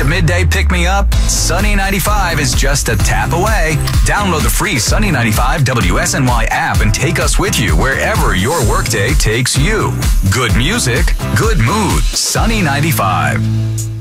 a midday pick-me-up? Sunny 95 is just a tap away. Download the free Sunny 95 WSNY app and take us with you wherever your workday takes you. Good music, good mood. Sunny 95.